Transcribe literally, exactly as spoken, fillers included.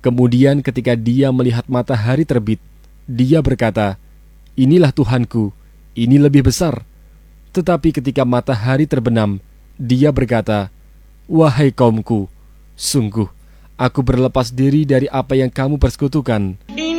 Kemudian ketika dia melihat matahari terbit, dia berkata, "Inilah Tuhanku, ini lebih besar." Tetapi ketika matahari terbenam, dia berkata, "Wahai kaumku, sungguh aku berlepas diri dari apa yang kamu persekutukan."